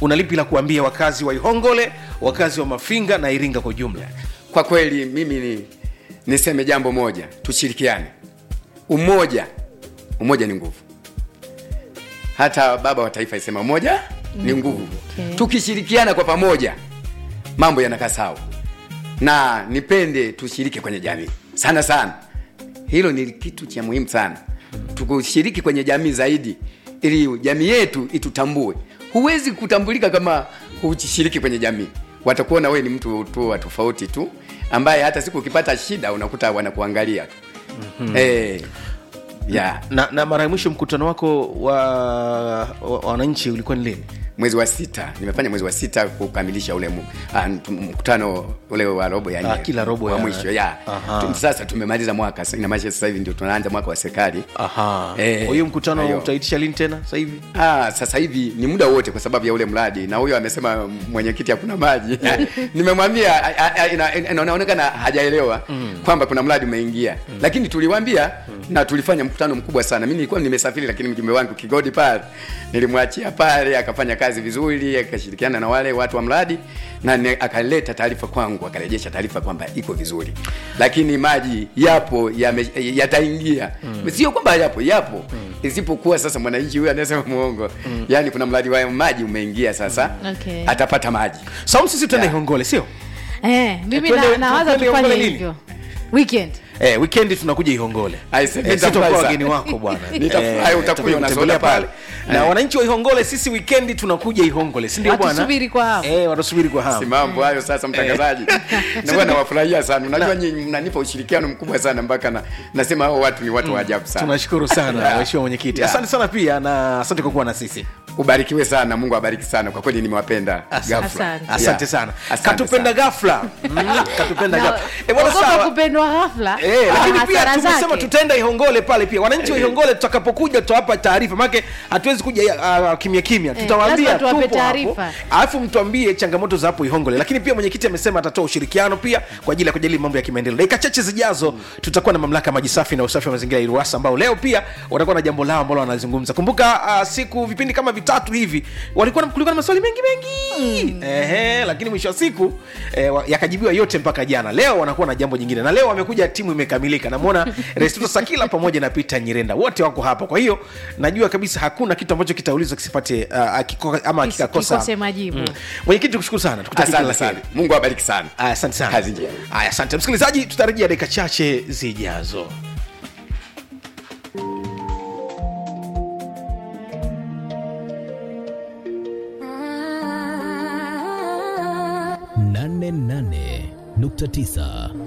unalipi la kuambia wakazi wa Ihongole, wakazi wa Mafinga na Iringa kwa ujumla? Kwa kweli mimi niseme jambo moja, tushirikiane. Umoja ni nguvu. Hata baba wa taifa isema umoja ni nguvu. Okay. Tukishirikiana kwa pamoja mambo yanakaa sawa. Na nipende tushiriki kwenye jamii. Sana. Hilo ni kitu cha muhimu sana. Tukushiriki kwenye jamii zaidi ili jamii yetu itutambue. Huwezi kutambulika kama hushiriki kwenye jamii. Watakuona wewe ni mtu tu tofauti tu ambaye hata siku ukipata shida unakuta wanakuangalia tu. Yeah. Na mara ya mwisho mkutano wako wa wananchi ulikuwa ni lini? Mwezi wa 6. Nimefanya mwezi wa 6 kukamilisha ule mkutano ule wa robo ya kila robo ya ya mwisho. Sasa tumemaliza mwaka. Ina maana sasa hivi ndio tunaanza mwaka wa serikali. Kwa hiyo mkutano utaitisha lini tena sasa hivi? Sasa hivi ni muda wote kwa sababu ya ule mradi. Na huyo amesema mwenyekiti hakuna maji. Nimemwambia inaonekana hajaelewa kwamba kuna mradi umeingia. Lakini tuliwaambia na tulifanya mkutano mkubwa sana. Mimi nilikuwa nimesafiri lakini mjumbe wangu Kigodi pale nilimwachia pale akafanya kazi vizuri, akashirikiana na wale watu wa mradi na akaleta taarifa kwangu, akarejesha taarifa kwamba iko vizuri. Lakini maji yapo yataingia. Sio kwamba yapo. Isipokuwa sasa mwananchi huyu anasema muongo. Yaani kuna mradi wa maji umeingia sasa. Okay. Atapata maji. Sasa sisi tutaenda Ihongole sio? Mimi nawaza tufanye hivyo. Weekend tunakuja Ihongole. Nitakuwa wageni wako bwana. Nitafurahi utakuja unasogea pale. Na wananchi wa Ihongole sisi weekend tunakuja Ihongole, si ndio bwana? Watusubiri kwa hamu. Watusubiri kwa hamu. Si mambo hayo sasa mtangazaji. Na bwana wafurahia sana. Unajua nyinyi mnanipa ushirikiano mkubwa sana mpaka nasema hao watu ni watu wa ajabu sana. Tunashukuru sana mheshimiwa mwenyekiti. Asante sana pia na asante kwa kuwa na sisi. Ubarikiwe sana, Mungu awabariki sana. Kwa kweli nimewapenda ghafla. Asante sana. Katupenda ghafla. Katupenda ghafla. Bwana sawa. Kupendwa ghafla. Lakini pia tumesema tutaenda Ihongole pale pia. Wananchi wa Ihongole tutakapokuja tutawapa taarifa. Maana hatuwezi kuja kimya. Tutawaambia tupo taarifa. Alafu mtuambie changamoto za hapo Ihongole. Lakini pia mwenyekiti amesema atatoa ushirikiano pia kwa ajili ya kujadili mambo ya kimaendeleo. Dakika chache zijazo tutakuwa na mamlaka ya maji safi na usafi wa mazingira ya Iruwasa ambao leo pia watakuwa na jambo lao ambalo wanazungumza. Kumbuka siku vipindi kama 3 hivi kulikuwa na maswali mengi. Lakini mwisho wa siku yakajibiwa yote mpaka jana. Leo wanakuwa na jambo jingine. Na leo wamekuja timu imekamilika. Namuona Restuto Sakila pamoja na Peter Nyirenda. Wote wako hapa. Kwa hiyo najua kabisa hakuna kitu ambacho kitaulizwa kisipate ama kikakosa kikose majibu. Mwenyekiti tukushukuru sana. Tukutakie kila la heri. Mungu awabariki sana. Asante sana. Kazi njema. Asante msikilizaji, tutarejea dakika chache zijazo. Nane 9